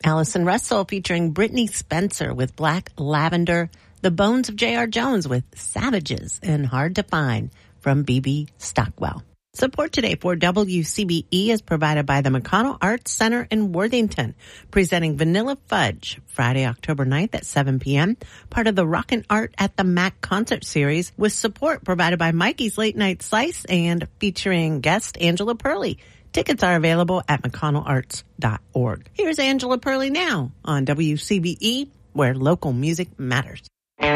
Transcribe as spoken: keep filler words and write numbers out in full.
Allison Russell featuring Brittany Spencer with Black Lavender. The Bones of J R. Jones with Savages and Hard to Find from B B Stockwell. Support today for W C B E is provided by the McConnell Arts Center in Worthington, presenting Vanilla Fudge Friday, October ninth at seven p.m., part of the Rockin' Art at the Mac concert series, with support provided by Mikey's Late Night Slice and featuring guest Angela Perley. Tickets are available at mcconnell arts dot org. Here's Angela Perley now on W C B E, where local music matters.